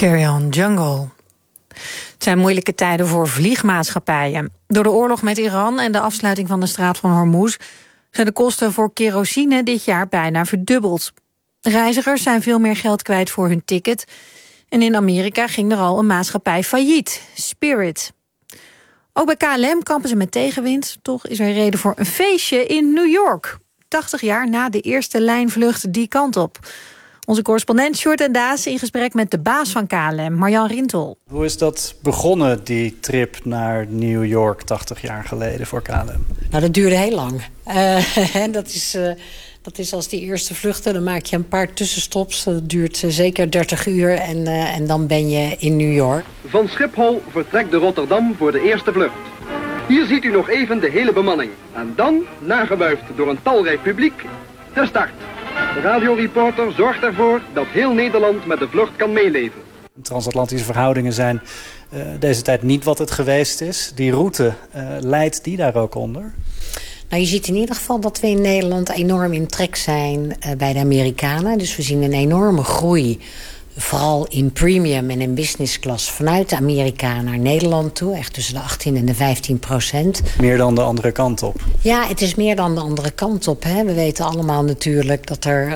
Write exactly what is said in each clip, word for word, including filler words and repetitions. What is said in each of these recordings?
Carry On Jungle. Het zijn moeilijke tijden voor vliegmaatschappijen. Door de oorlog met Iran en de afsluiting van de straat van Hormuz zijn de kosten voor kerosine dit jaar bijna verdubbeld. Reizigers zijn veel meer geld kwijt voor hun ticket. En in Amerika ging er al een maatschappij failliet, Spirit. Ook bij K L M kampen ze met tegenwind. Toch is er reden voor een feestje in New York. tachtig jaar na de eerste lijnvlucht die kant op. Onze correspondent Sjoerd en Daas in gesprek met de baas van K L M, Marjan Rintel. Hoe is dat begonnen, die trip naar New York tachtig jaar geleden voor K L M? Nou, dat duurde heel lang. Uh, dat, is, uh, dat is als die eerste vluchten, dan maak je een paar tussenstops. Dat duurt uh, zeker dertig uur en, uh, en dan ben je in New York. Van Schiphol vertrekt de Rotterdam voor de eerste vlucht. Hier ziet u nog even de hele bemanning. En dan, nagewuifd door een talrijk publiek, de start. De radioreporter zorgt ervoor dat heel Nederland met de vlucht kan meeleven. Transatlantische verhoudingen zijn uh, deze tijd niet wat het geweest is. Die route, uh, leidt die daar ook onder? Nou, je ziet in ieder geval dat we in Nederland enorm in trek zijn uh, bij de Amerikanen. Dus we zien een enorme groei, vooral in premium en in business class, vanuit Amerika naar Nederland toe. Echt tussen de achttien en de vijftien procent. Meer dan de andere kant op. Ja, het is meer dan de andere kant op. Hè. We weten allemaal natuurlijk dat er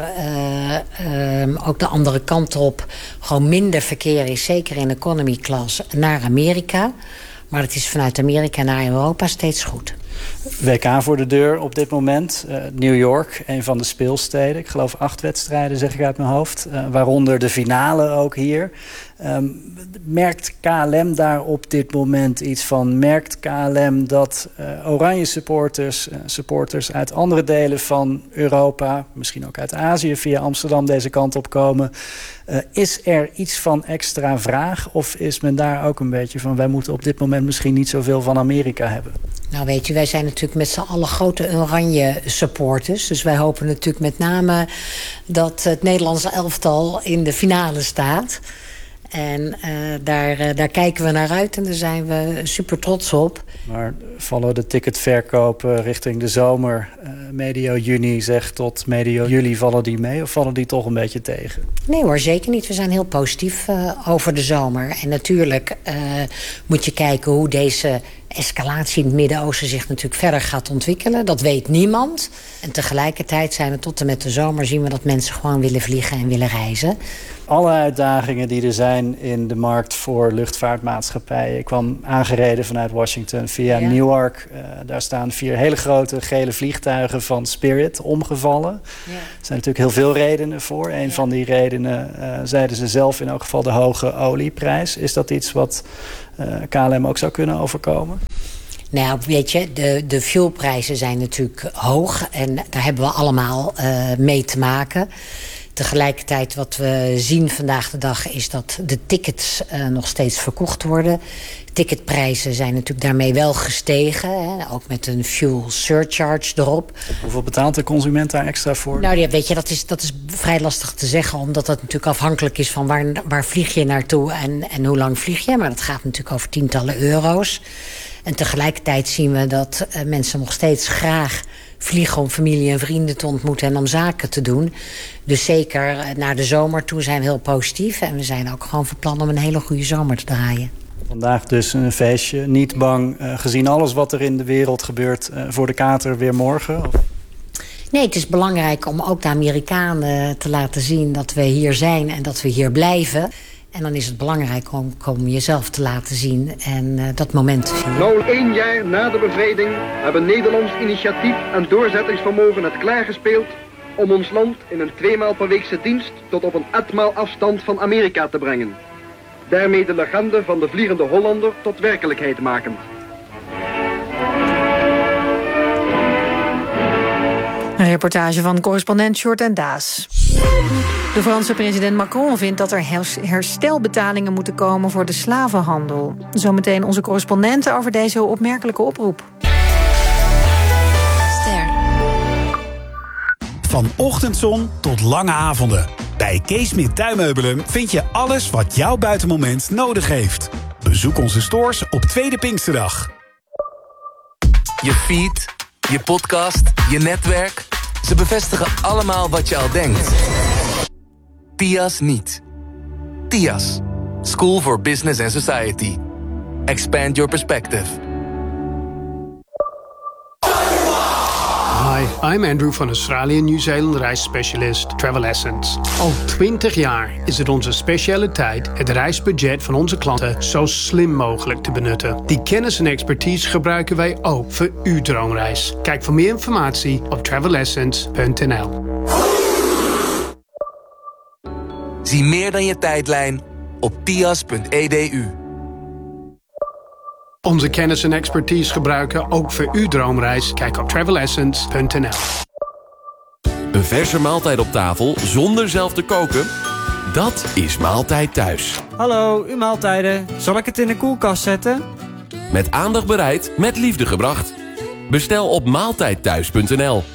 uh, uh, ook de andere kant op gewoon minder verkeer is. Zeker in economy class naar Amerika. Maar het is vanuit Amerika naar Europa steeds goed. W K voor de deur op dit moment. Uh, New York, een van de speelsteden. Ik geloof acht wedstrijden, zeg ik uit mijn hoofd. Uh, waaronder de finale ook hier. Um, merkt K L M daar op dit moment iets van? Merkt K L M dat uh, oranje supporters, uh, supporters uit andere delen van Europa, misschien ook uit Azië via Amsterdam deze kant op komen? Uh, is er iets van extra vraag? Of is men daar ook een beetje van, wij moeten op dit moment misschien niet zoveel van Amerika hebben? Nou weet je, wij zijn natuurlijk met z'n allen grote oranje supporters. Dus wij hopen natuurlijk met name dat het Nederlandse elftal in de finale staat. En uh, daar, uh, daar kijken we naar uit en daar zijn we super trots op. Maar vallen de ticketverkopen richting de zomer, uh, medio juni zeg tot medio juli, vallen die mee of vallen die toch een beetje tegen? Nee hoor, zeker niet. We zijn heel positief uh, over de zomer. En natuurlijk uh, moet je kijken hoe deze escalatie in het Midden-Oosten zich natuurlijk verder gaat ontwikkelen. Dat weet niemand. En tegelijkertijd zijn we tot en met de zomer zien we dat mensen gewoon willen vliegen en willen reizen. Alle uitdagingen die er zijn in de markt voor luchtvaartmaatschappijen. Ik kwam aangereden vanuit Washington via ja. Newark. Uh, daar staan vier hele grote gele vliegtuigen van Spirit omgevallen. Ja. Er zijn natuurlijk heel veel redenen voor. Een ja. van die redenen uh, zeiden ze zelf in elk geval de hoge olieprijs. Is dat iets wat uh, K L M ook zou kunnen overkomen? Nou, weet je, de, de fuelprijzen zijn natuurlijk hoog. En daar hebben we allemaal uh, mee te maken. Tegelijkertijd wat we zien vandaag de dag is dat de tickets uh, nog steeds verkocht worden. Ticketprijzen zijn natuurlijk daarmee wel gestegen. Hè, ook met een fuel surcharge erop. Hoeveel betaalt de consument daar extra voor? Nou ja, weet je, dat is, dat is vrij lastig te zeggen. Omdat dat natuurlijk afhankelijk is van waar, waar vlieg je naartoe en, en hoe lang vlieg je. Maar dat gaat natuurlijk over tientallen euro's. En tegelijkertijd zien we dat uh, mensen nog steeds graag vliegen om familie en vrienden te ontmoeten en om zaken te doen. Dus zeker uh, naar de zomer toe zijn we heel positief. En we zijn ook gewoon van plan om een hele goede zomer te draaien. Vandaag dus een feestje. Niet bang, uh, gezien alles wat er in de wereld gebeurt, uh, voor de kater weer morgen? Of? Nee, het is belangrijk om ook de Amerikanen te laten zien dat we hier zijn en dat we hier blijven. En dan is het belangrijk om, om jezelf te laten zien en uh, dat moment te vieren. Nou, één jaar na de bevrijding hebben Nederlands initiatief en doorzettingsvermogen het klaargespeeld om ons land in een tweemaal per weekse dienst tot op een etmaal afstand van Amerika te brengen. Daarmee de legende van de Vliegende Hollander tot werkelijkheid maken. Een reportage van correspondent Sjoerd en Daas. De Franse president Macron vindt dat er herstelbetalingen moeten komen voor de slavenhandel. Zometeen onze correspondenten over deze opmerkelijke oproep. Ster. Van ochtendzon tot lange avonden. Bij Kees Smit Tuinmeubelen vind je alles wat jouw buitenmoment nodig heeft. Bezoek onze stores op Tweede Pinksterdag. Je feed, je podcast, je netwerk. Ze bevestigen allemaal wat je al denkt. T I A S niet. T I A S. School for Business and Society. Expand your perspective. Hi, I'm Andrew van Australië en Nieuw-Zeeland reisspecialist Travel Essence. Al twintig jaar is het onze specialiteit het reisbudget van onze klanten zo slim mogelijk te benutten. Die kennis en expertise gebruiken wij ook voor uw droomreis. Kijk voor meer informatie op travel essence punt n l. Zie meer dan je tijdlijn op tias punt e d u. Onze kennis en expertise gebruiken ook voor uw droomreis. Kijk op travel essence punt n l. Een verse maaltijd op tafel zonder zelf te koken? Dat is Maaltijd Thuis. Hallo, uw maaltijden. Zal ik het in de koelkast zetten? Met aandacht bereid, met liefde gebracht. Bestel op maaltijd thuis punt n l.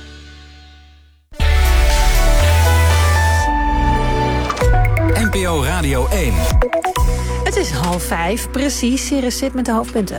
N P O Radio één. Het is half vijf, precies. Iris zit met de hoofdpunten.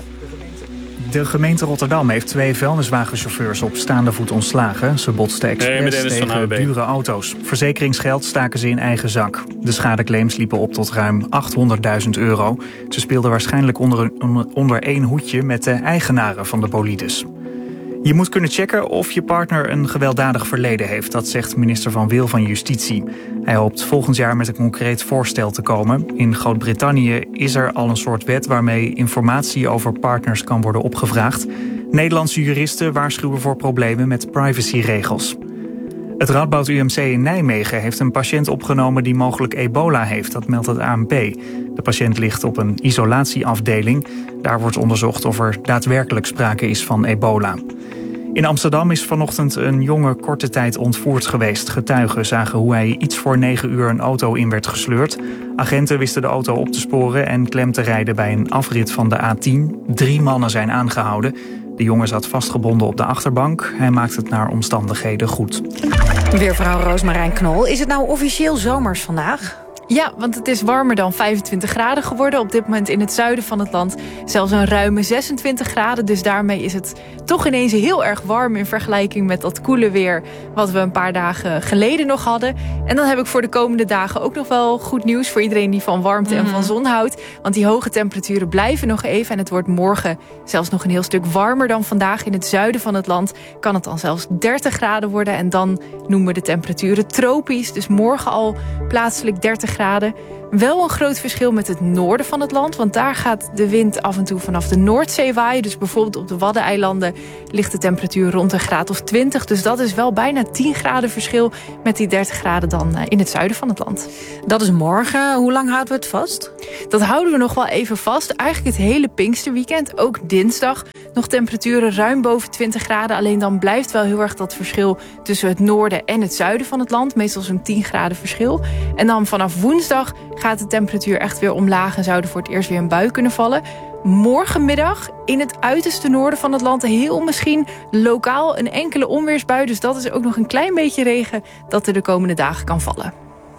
De gemeente Rotterdam heeft twee vuilniswagenchauffeurs op staande voet ontslagen. Ze botsten expres nee, tegen dure auto's. Verzekeringsgeld staken ze in eigen zak. De schadeclaims liepen op tot ruim achthonderdduizend euro. Ze speelden waarschijnlijk onder, een, onder één hoedje met de eigenaren van de bolides. Je moet kunnen checken of je partner een gewelddadig verleden heeft. Dat zegt minister Van Wil van Justitie. Hij hoopt volgend jaar met een concreet voorstel te komen. In Groot-Brittannië is er al een soort wet waarmee informatie over partners kan worden opgevraagd. Nederlandse juristen waarschuwen voor problemen met privacyregels. Het Radboud U M C in Nijmegen heeft een patiënt opgenomen die mogelijk ebola heeft. Dat meldt het A N P. De patiënt ligt op een isolatieafdeling. Daar wordt onderzocht of er daadwerkelijk sprake is van ebola. In Amsterdam is vanochtend een jongen korte tijd ontvoerd geweest. Getuigen zagen hoe hij iets voor negen uur een auto in werd gesleurd. Agenten wisten de auto op te sporen en klem te rijden bij een afrit van de A tien. Drie mannen zijn aangehouden. De jongen zat vastgebonden op de achterbank. Hij maakt het naar omstandigheden goed. Weervrouw Roosmarijn Knol. Is het nou officieel zomers vandaag? Ja, want het is warmer dan vijfentwintig graden geworden. Op dit moment in het zuiden van het land zelfs een ruime zesentwintig graden. Dus daarmee is het toch ineens heel erg warm in vergelijking met dat koele weer wat we een paar dagen geleden nog hadden. En dan heb ik voor de komende dagen ook nog wel goed nieuws voor iedereen die van warmte mm. en van zon houdt. Want die hoge temperaturen blijven nog even en het wordt morgen zelfs nog een heel stuk warmer dan vandaag. In het zuiden van het land kan het dan zelfs dertig graden worden en dan noemen we de temperaturen tropisch. Dus morgen al plaatselijk dertig graden. Wel een groot verschil met het noorden van het land, want daar gaat de wind af en toe vanaf de Noordzee waaien. Dus bijvoorbeeld op de Waddeneilanden ligt de temperatuur rond een graad of twintig. Dus dat is wel bijna tien graden verschil met die dertig graden dan in het zuiden van het land. Dat is morgen. Hoe lang houden we het vast? Dat houden we nog wel even vast. Eigenlijk het hele Pinksterweekend, ook dinsdag. Nog temperaturen ruim boven twintig graden. Alleen dan blijft wel heel erg dat verschil tussen het noorden en het zuiden van het land. Meestal zo'n tien graden verschil. En dan vanaf woensdag gaat de temperatuur echt weer omlaag en zou er voor het eerst weer een bui kunnen vallen. Morgenmiddag in het uiterste noorden van het land heel misschien lokaal een enkele onweersbui. Dus dat is ook nog een klein beetje regen dat er de komende dagen kan vallen.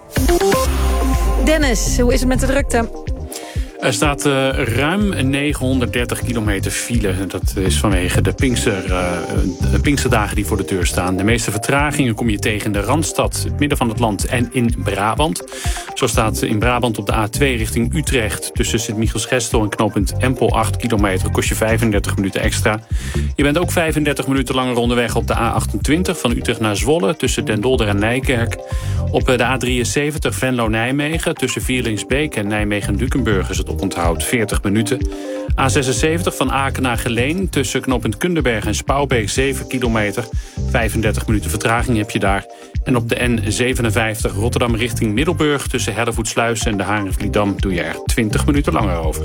Dennis, hoe is het met de drukte? Er staat uh, ruim negenhonderddertig kilometer file. Dat is vanwege de Pinkster, uh, de Pinksterdagen die voor de deur staan. De meeste vertragingen kom je tegen in de Randstad, het midden van het land en in Brabant. Zo staat in Brabant op de A twee richting Utrecht tussen Sint-Michielsgestel en knooppunt Empel acht kilometer. Kost je vijfendertig minuten extra. Je bent ook vijfendertig minuten langer onderweg op de A achtentwintig van Utrecht naar Zwolle tussen Den Dolder en Nijkerk. Op de A drieënzeventig Venlo-Nijmegen tussen Vierlingsbeek en Nijmegen-Dukenburg is het oponthoud veertig minuten. A zesenzeventig van Aken naar Geleen tussen knooppunt Kunderberg en Spouwbeek zeven kilometer. vijfendertig minuten vertraging heb je daar. En op de N zevenenvijftig Rotterdam richting Middelburg tussen Hellevoetsluis en de Harenvliedam doe je er twintig minuten langer over.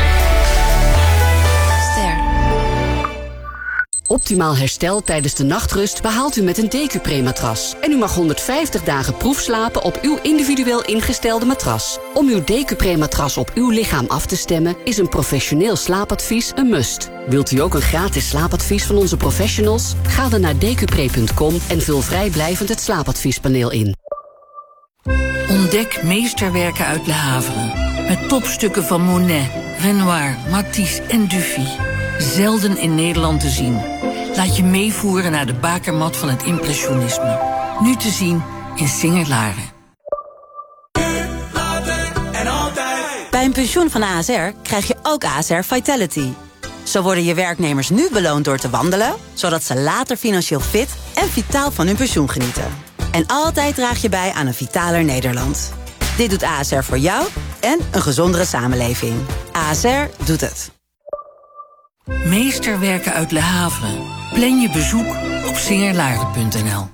Optimaal herstel tijdens de nachtrust behaalt u met een Decupré-matras. En u mag honderdvijftig dagen proefslapen op uw individueel ingestelde matras. Om uw Decupré-matras op uw lichaam af te stemmen is een professioneel slaapadvies een must. Wilt u ook een gratis slaapadvies van onze professionals? Ga dan naar decupré punt com en vul vrijblijvend het slaapadviespaneel in. Ontdek meesterwerken uit Le Havre. Met topstukken van Monet, Renoir, Matisse en Dufy. Zelden in Nederland te zien. Laat je meevoeren naar de bakermat van het impressionisme. Nu te zien in Singer-Laren. Bij een pensioen van A S R krijg je ook A S R Vitality. Zo worden je werknemers nu beloond door te wandelen, zodat ze later financieel fit en vitaal van hun pensioen genieten. En altijd draag je bij aan een vitaler Nederland. Dit doet A S R voor jou en een gezondere samenleving. A S R doet het. Meesterwerken uit Le Havre. Plan je bezoek op singerlaarden punt n l.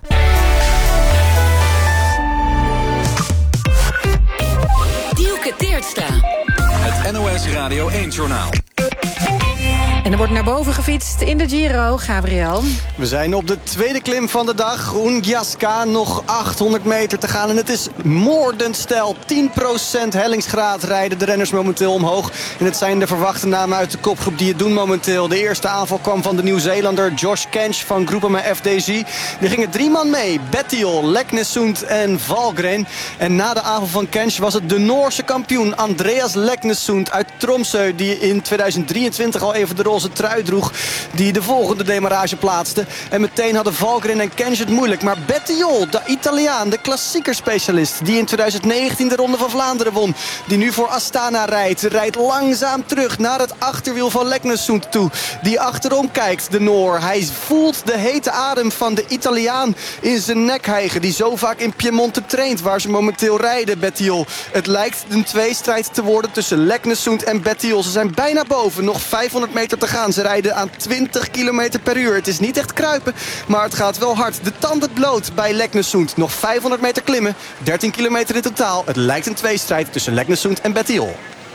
Dielke Teertstra. Het N O S Radio één-journaal. En er wordt naar boven gefietst in de Giro, Gabriel. We zijn op de tweede klim van de dag. Ungiasca, nog achthonderd meter te gaan. En het is moordend steil. tien procent hellingsgraad rijden de renners momenteel omhoog. En het zijn de verwachte namen uit de kopgroep die het doen momenteel. De eerste aanval kwam van de Nieuw-Zeelander Josh Kench van Groupama F D G. Er gingen drie man mee. Bettiol, Leknesund en Valgren. En na de aanval van Kench was het de Noorse kampioen Andreas Leknesund uit Tromsø, die in tweeduizend drieëntwintig al even de roze trui droeg, die de volgende demarrage plaatste. En meteen hadden Valgren en Kench het moeilijk. Maar Bettiol, de Italiaan, de klassiekerspecialist, die in tweeduizend negentien de Ronde van Vlaanderen won, die nu voor Astana rijdt, rijdt langzaam terug naar het achterwiel van Leknesund toe, die achterom kijkt, de Noor. Hij voelt de hete adem van de Italiaan in zijn nek hijgen, die zo vaak in Piemonte traint, waar ze momenteel rijden, Bettiol. Het lijkt een tweestrijd te worden tussen Leknesund en Bettiol. Ze zijn bijna boven, nog vijfhonderd meter te gaan. Ze rijden aan twintig kilometer per uur. Het is niet echt kruipen, maar het gaat wel hard. De tanden bloot bij Leknesund. Nog vijfhonderd meter klimmen, dertien kilometer in totaal. Het lijkt een tweestrijd tussen Leknesund en Bettiol.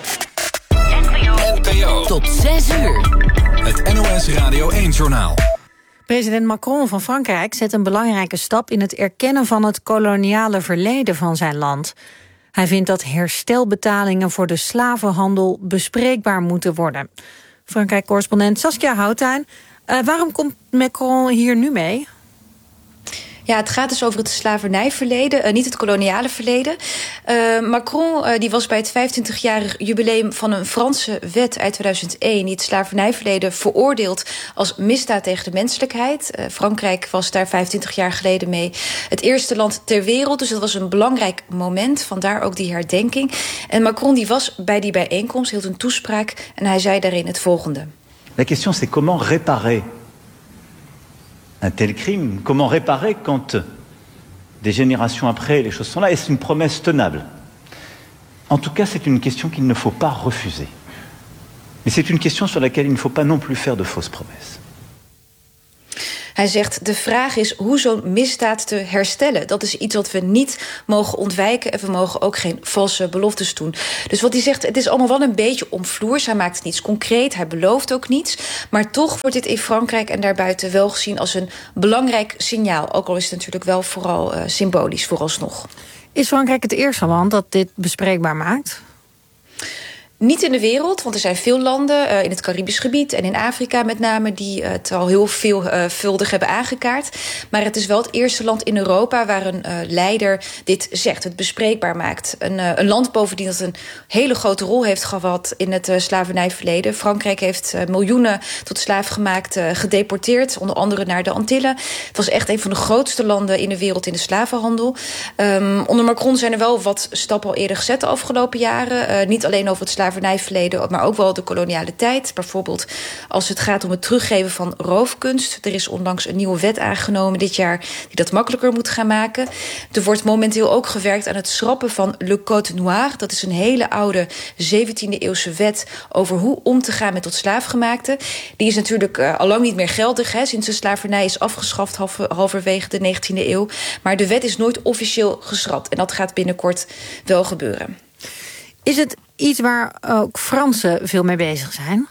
N P O. Tot zes uur. Het N O S Radio één-journaal. President Macron van Frankrijk zet een belangrijke stap in het erkennen van het koloniale verleden van zijn land. Hij vindt dat herstelbetalingen voor de slavenhandel bespreekbaar moeten worden. Frankrijk-correspondent Saskia Houttuin. Uh, waarom komt Macron hier nu mee? Ja, het gaat dus over het slavernijverleden, uh, niet het koloniale verleden. Uh, Macron uh, die was bij het vijfentwintigjarig jubileum van een Franse wet uit tweeduizend één... die het slavernijverleden veroordeelt als misdaad tegen de menselijkheid. Uh, Frankrijk was daar vijfentwintig jaar geleden mee het eerste land ter wereld. Dus dat was een belangrijk moment, vandaar ook die herdenking. En Macron die was bij die bijeenkomst, hield een toespraak en hij zei daarin het volgende. La question c'est comment réparer un tel crime, comment réparer quand des générations après les choses sont là, est-ce une promesse tenable? En tout cas, c'est une question qu'il ne faut pas refuser. Mais c'est une question sur laquelle il ne faut pas non plus faire de fausses promesses. Hij zegt, de vraag is hoe zo'n misdaad te herstellen. Dat is iets wat we niet mogen ontwijken en we mogen ook geen valse beloftes doen. Dus wat hij zegt, het is allemaal wel een beetje omvloers. Hij maakt niets concreet, hij belooft ook niets. Maar toch wordt dit in Frankrijk en daarbuiten wel gezien als een belangrijk signaal. Ook al is het natuurlijk wel vooral uh, symbolisch vooralsnog. Is Frankrijk het eerste land dat dit bespreekbaar maakt? Niet in de wereld, want er zijn veel landen uh, in het Caribisch gebied en in Afrika met name die uh, het al heel veelvuldig uh, hebben aangekaart. Maar het is wel het eerste land in Europa waar een uh, leider dit zegt, het bespreekbaar maakt. Een, uh, een land bovendien dat een hele grote rol heeft gehad in het uh, slavernijverleden. Frankrijk heeft uh, miljoenen tot slaaf gemaakt, uh, gedeporteerd, onder andere naar de Antillen. Het was echt een van de grootste landen in de wereld in de slavenhandel. Um, onder Macron zijn er wel wat stappen al eerder gezet de afgelopen jaren. Uh, niet alleen over het slavernijverleden, slavernijverleden, maar ook wel de koloniale tijd. Bijvoorbeeld als het gaat om het teruggeven van roofkunst. Er is onlangs een nieuwe wet aangenomen dit jaar die dat makkelijker moet gaan maken. Er wordt momenteel ook gewerkt aan het schrappen van Le Code Noir. Dat is een hele oude zeventiende eeuwse wet over hoe om te gaan met tot slaafgemaakte. Die is natuurlijk uh, al lang niet meer geldig, hè, sinds de slavernij is afgeschaft halver, halverwege de negentiende eeuw. Maar de wet is nooit officieel geschrapt en dat gaat binnenkort wel gebeuren. Is het iets waar ook Fransen veel mee bezig zijn?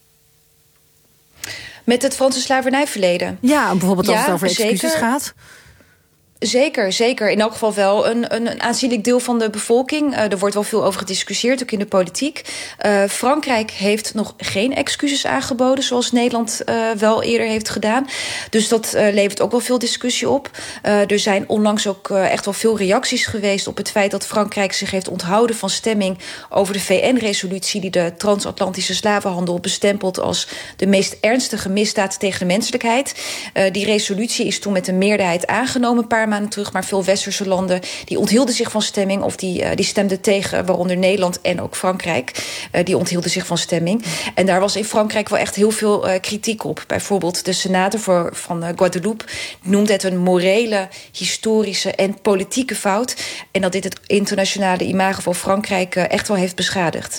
Met het Franse slavernijverleden? Ja, bijvoorbeeld als ja, het over excuses zeker. gaat. Zeker, zeker. In elk geval wel een, een, een aanzienlijk deel van de bevolking. Uh, er wordt wel veel over gediscussieerd, ook in de politiek. Uh, Frankrijk heeft nog geen excuses aangeboden, zoals Nederland uh, wel eerder heeft gedaan. Dus dat uh, levert ook wel veel discussie op. Uh, er zijn onlangs ook uh, echt wel veel reacties geweest op het feit dat Frankrijk zich heeft onthouden van stemming over de V N-resolutie die de transatlantische slavenhandel bestempelt als de meest ernstige misdaad tegen de menselijkheid. Uh, die resolutie is toen met een meerderheid aangenomen, een paar paar maanden terug. Maar veel westerse landen die onthielden zich van stemming. Of die, uh, die stemden tegen, waaronder Nederland en ook Frankrijk. Uh, die onthielden zich van stemming. En daar was in Frankrijk wel echt heel veel uh, kritiek op. Bijvoorbeeld de senator voor, van uh, Guadeloupe noemde het een morele, historische en politieke fout. En dat dit het internationale imago van Frankrijk uh, echt wel heeft beschadigd.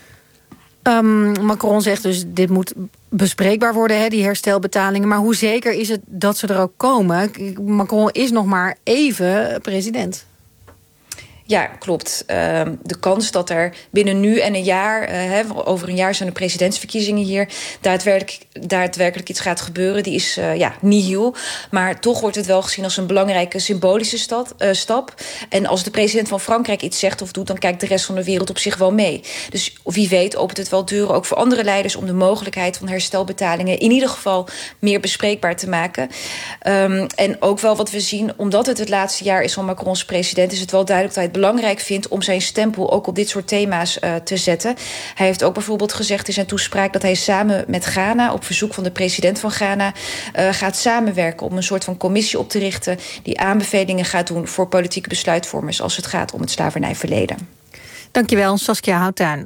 Um, Macron zegt dus, dit moet bespreekbaar worden, hè, die herstelbetalingen. Maar hoe zeker is het dat ze er ook komen? Macron is nog maar even president. Ja, klopt. Uh, de kans dat er binnen nu en een jaar, uh, hè, over een jaar zijn de presidentsverkiezingen hier, daadwerkelijk, daadwerkelijk iets gaat gebeuren, die is uh, ja, nihil. Maar toch wordt het wel gezien als een belangrijke symbolische stad, uh, stap. En als de president van Frankrijk iets zegt of doet, dan kijkt de rest van de wereld op zich wel mee. Dus wie weet opent het wel deuren ook voor andere leiders om de mogelijkheid van herstelbetalingen in ieder geval meer bespreekbaar te maken. Um, en ook wel wat we zien, omdat het het laatste jaar is van Macrons president, is het wel duidelijk dat hij het belangrijk vindt om zijn stempel ook op dit soort thema's uh, te zetten. Hij heeft ook bijvoorbeeld gezegd in zijn toespraak dat hij samen met Ghana, op verzoek van de president van Ghana, uh, gaat samenwerken om een soort van commissie op te richten die aanbevelingen gaat doen voor politieke besluitvormers als het gaat om het slavernijverleden. Dankjewel, Saskia Houttuin.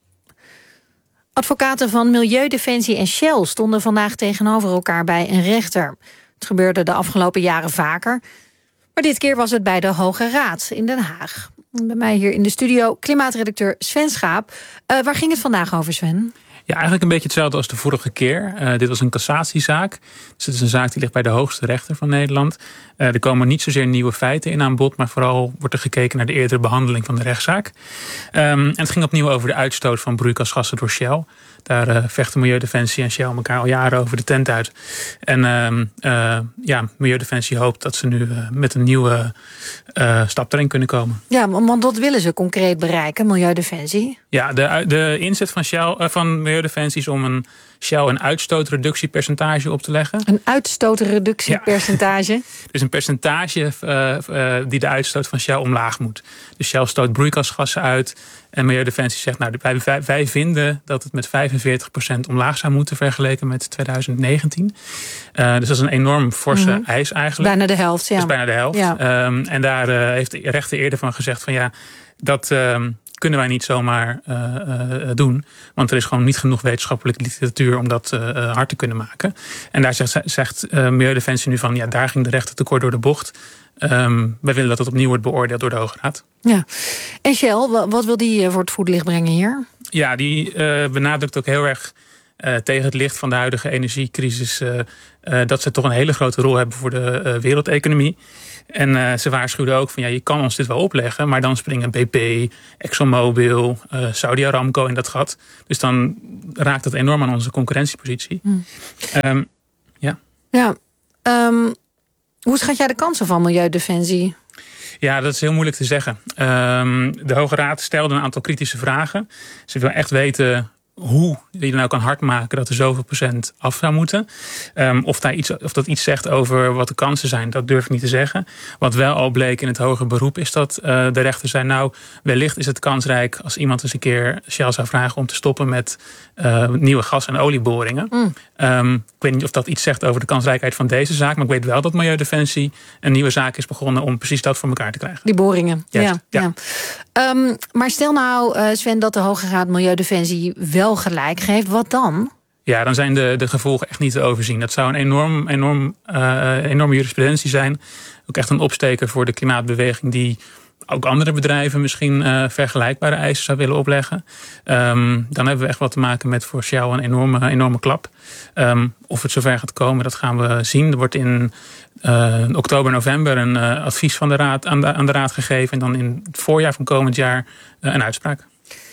Advocaten van Milieudefensie en Shell stonden vandaag tegenover elkaar bij een rechter. Het gebeurde de afgelopen jaren vaker. Maar dit keer was het bij de Hoge Raad in Den Haag. Bij mij hier in de studio klimaatredacteur Sven Schaap. Uh, waar ging het vandaag over, Sven? Ja, eigenlijk een beetje hetzelfde als de vorige keer. Uh, dit was een cassatiezaak. Dus het is een zaak die ligt bij de hoogste rechter van Nederland. Uh, er komen niet zozeer nieuwe feiten in aan bod, maar vooral wordt er gekeken naar de eerdere behandeling van de rechtszaak. Um, en het ging opnieuw over de uitstoot van broeikasgassen door Shell. Daar uh, vechten Milieudefensie en Shell elkaar al jaren over de tent uit. En uh, uh, ja, Milieudefensie hoopt dat ze nu uh, met een nieuwe uh, stap erin kunnen komen. Ja, want wat willen ze concreet bereiken, Milieudefensie? Ja, de, de inzet van, Shell, uh, van Milieudefensie is om een Shell een uitstootreductiepercentage op te leggen. Een uitstootreductiepercentage? Ja. Dus een percentage uh, uh, die de uitstoot van Shell omlaag moet. Dus Shell stoot broeikasgassen uit. En Milieudefensie zegt, nou, wij, wij vinden dat het met vijfenveertig procent omlaag zou moeten vergeleken met twintig negentien. Uh, dus dat is een enorm forse mm-hmm. eis eigenlijk. Bijna de helft, ja. Dat is bijna de helft. Ja. Um, en daar uh, heeft de rechter eerder van gezegd van ja, dat um, kunnen wij niet zomaar uh, uh, doen. Want er is gewoon niet genoeg wetenschappelijke literatuur om dat uh, uh, hard te kunnen maken. En daar zegt, zegt uh, Milieudefensie nu van ja, daar ging de rechter tekort door de bocht. Um, wij willen dat het opnieuw wordt beoordeeld door de Hoge Raad. Ja. En Shell, wat wil die voor het voetlicht brengen hier? Ja, die uh, benadrukt ook heel erg uh, tegen het licht van de huidige energiecrisis Uh, uh, dat ze toch een hele grote rol hebben voor de uh, wereldeconomie. En uh, ze waarschuwden ook van ja, je kan ons dit wel opleggen, maar dan springen B P, ExxonMobil, uh, Saudi Aramco in dat gat. Dus dan raakt dat enorm aan onze concurrentiepositie. Hmm. Um, ja. Ja. Um, hoe schat jij de kansen van Milieudefensie? Ja, dat is heel moeilijk te zeggen. Um, de Hoge Raad stelde een aantal kritische vragen. Ze wil echt weten hoe je nou kan hardmaken dat er zoveel procent af zou moeten. Um, of, daar iets, of dat iets zegt over wat de kansen zijn, dat durf ik niet te zeggen. Wat wel al bleek in het hoger beroep is dat uh, de rechter zei nou, wellicht is het kansrijk als iemand eens een keer Shell zou vragen om te stoppen met uh, nieuwe gas- en olieboringen. Mm. Um, ik weet niet of dat iets zegt over de kansrijkheid van deze zaak, maar ik weet wel dat Milieudefensie een nieuwe zaak is begonnen om precies dat voor elkaar te krijgen. Die boringen. Juist, ja. ja. ja. Um, maar stel nou, uh, Sven, dat de Hoge Raad Milieudefensie wel gelijk geeft. Wat dan? Ja, dan zijn de, de gevolgen echt niet te overzien. Dat zou een enorm, enorm, uh, enorme jurisprudentie zijn. Ook echt een opsteker voor de klimaatbeweging die ook andere bedrijven misschien uh, vergelijkbare eisen zou willen opleggen. Um, dan hebben we echt wat te maken met voor Shell een enorme, enorme klap. Um, of het zover gaat komen, dat gaan we zien. Er wordt in uh, oktober, november een uh, advies van de raad, aan, de, aan de raad gegeven. En dan in het voorjaar van komend jaar uh, een uitspraak.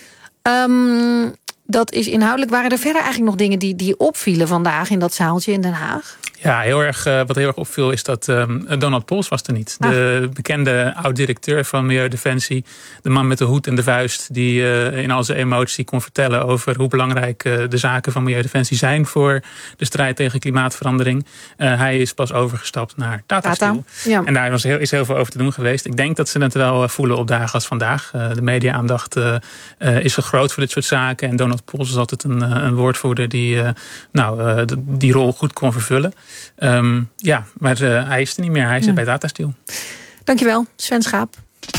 Um, dat is inhoudelijk. Waren er verder eigenlijk nog dingen die, die opvielen vandaag in dat zaaltje in Den Haag? Ja, heel erg, uh, wat heel erg opviel is dat um, Donald Pols was er niet. Ah. De bekende oud-directeur van Milieudefensie. De man met de hoed en de vuist die uh, in al zijn emotie kon vertellen over hoe belangrijk uh, de zaken van Milieudefensie zijn voor de strijd tegen klimaatverandering. Uh, hij is pas overgestapt naar Tata Steel. Ja. En daar was heel, is heel veel over te doen geweest. Ik denk dat ze het wel voelen op dagen als vandaag. Uh, de media-aandacht uh, uh, is zo groot voor dit soort zaken. En Donald Pols is altijd een, een woordvoerder die uh, nou, uh, die rol goed kon vervullen. Um, ja, maar uh, hij is er niet meer. Hij zit ja. bij Tata Steel. Dankjewel, Sven Schaap.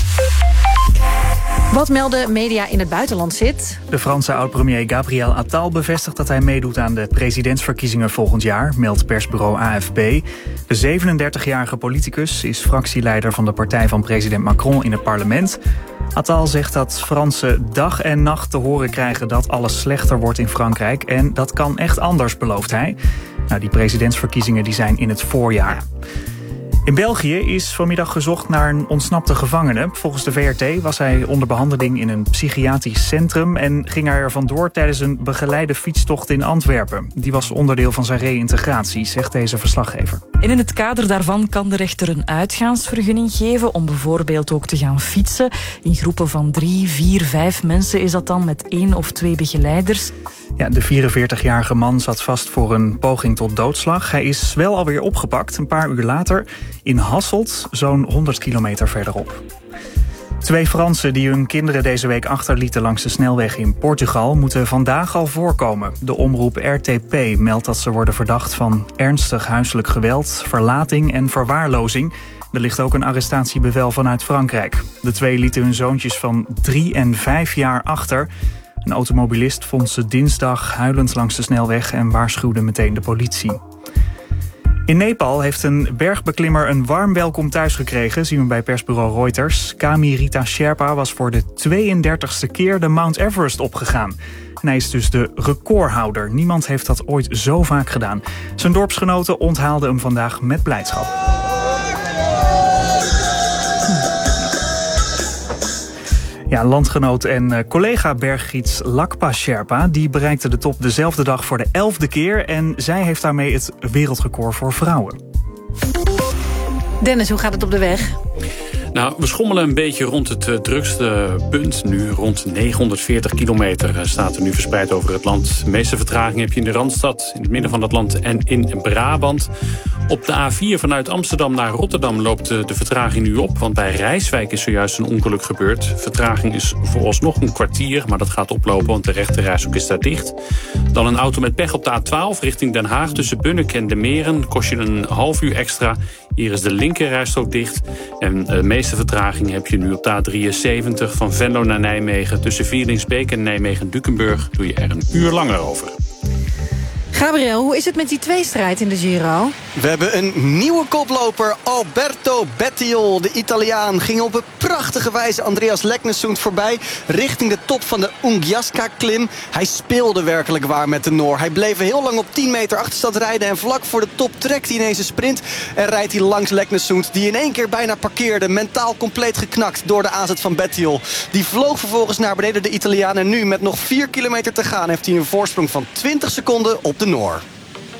Wat melden media in het buitenland zit? De Franse oud-premier Gabriel Attal bevestigt dat hij meedoet aan de presidentsverkiezingen volgend jaar, meldt persbureau A F P. De zevenendertigjarige politicus is fractieleider van de partij van president Macron in het parlement. Attal zegt dat Fransen dag en nacht te horen krijgen dat alles slechter wordt in Frankrijk. En dat kan echt anders, belooft hij. Nou, die presidentsverkiezingen die zijn in het voorjaar. In België is vanmiddag gezocht naar een ontsnapte gevangene. Volgens de V R T was hij onder behandeling in een psychiatrisch centrum en ging hij er vandoor tijdens een begeleide fietstocht in Antwerpen. Die was onderdeel van zijn reïntegratie, zegt deze verslaggever. En in het kader daarvan kan de rechter een uitgaansvergunning geven om bijvoorbeeld ook te gaan fietsen. In groepen van drie, vier, vijf mensen is dat dan met één of twee begeleiders. Ja, de vierenveertigjarige man zat vast voor een poging tot doodslag. Hij is wel alweer opgepakt, een paar uur later, in Hasselt, zo'n honderd kilometer verderop. Twee Fransen die hun kinderen deze week achterlieten langs de snelweg in Portugal moeten vandaag al voorkomen. De omroep R T P meldt dat ze worden verdacht van ernstig huiselijk geweld, verlating en verwaarlozing. Er ligt ook een arrestatiebevel vanuit Frankrijk. De twee lieten hun zoontjes van drie en vijf jaar achter. Een automobilist vond ze dinsdag huilend langs de snelweg en waarschuwde meteen de politie. In Nepal heeft een bergbeklimmer een warm welkom thuis gekregen, zien we bij persbureau Reuters. Kami Rita Sherpa was voor de tweeëndertigste keer de Mount Everest opgegaan. En hij is dus de recordhouder. Niemand heeft dat ooit zo vaak gedaan. Zijn dorpsgenoten onthaalden hem vandaag met blijdschap. Ja, landgenoot en collega berggids Lakpa Sherpa die bereikte de top dezelfde dag voor de elfde keer. En zij heeft daarmee het wereldrecord voor vrouwen. Dennis, hoe gaat het op de weg? Nou, we schommelen een beetje rond het uh, drukste punt nu. Rond negenhonderdveertig kilometer uh, staat er nu verspreid over het land. De meeste vertraging heb je in de Randstad, in het midden van het land en in Brabant. Op de A vier vanuit Amsterdam naar Rotterdam loopt de, de vertraging nu op. Want bij Rijswijk is zojuist een ongeluk gebeurd. Vertraging is vooralsnog een kwartier, maar dat gaat oplopen, want de rechterrijstrook is daar dicht. Dan een auto met pech op de A twaalf richting Den Haag. Tussen Bunnik en De Meren kost je een half uur extra. Hier is de linkerrijstrook dicht. En de meeste vertraging heb je nu op de A drieënzeventig van Venlo naar Nijmegen. Tussen Vierlingsbeek en Nijmegen-Dukenburg doe je er een uur langer over. Gabriel, hoe is het met die tweestrijd in de Giro? We hebben een nieuwe koploper, Alberto Bettiol. De Italiaan ging op een prachtige wijze Andreas Leknesund voorbij richting de top van de Ungiasca-klim. Hij speelde werkelijk waar met de Noor. Hij bleef heel lang op tien meter achterstand rijden en vlak voor de top trekt hij ineens een sprint en rijdt hij langs Leknesund, die in één keer bijna parkeerde. Mentaal compleet geknakt door de aanzet van Bettiol. Die vloog vervolgens naar beneden, de Italiaan, en nu met nog vier kilometer te gaan heeft hij een voorsprong van twintig seconden op de Noor.